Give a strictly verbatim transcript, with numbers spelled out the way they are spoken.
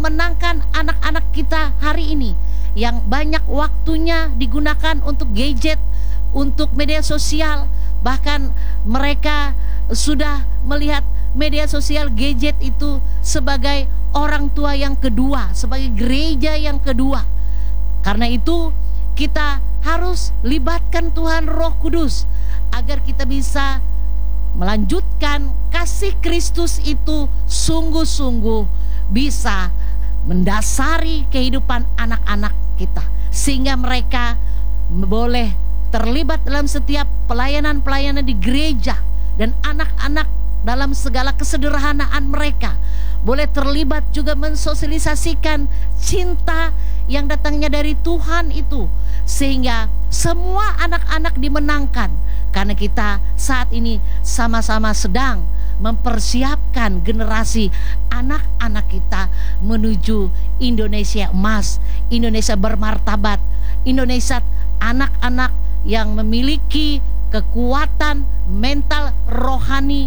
memenangkan anak-anak kita hari ini yang banyak waktunya digunakan untuk gadget, untuk media sosial. Bahkan mereka sudah melihat media sosial, gadget itu sebagai orang tua yang kedua, sebagai gereja yang kedua. Karena itu kita harus libatkan Tuhan Roh Kudus agar kita bisa melanjutkan kasih Kristus itu sungguh-sungguh bisa mendasari kehidupan anak-anak kita, sehingga mereka boleh terlibat dalam setiap pelayanan-pelayanan di gereja, dan anak-anak dalam segala kesederhanaan mereka boleh terlibat juga mensosialisasikan cinta yang datangnya dari Tuhan itu, sehingga semua anak-anak dimenangkan. Karena kita saat ini sama-sama sedang mempersiapkan generasi anak-anak kita menuju Indonesia emas, Indonesia bermartabat, Indonesia anak-anak yang memiliki kekuatan mental rohani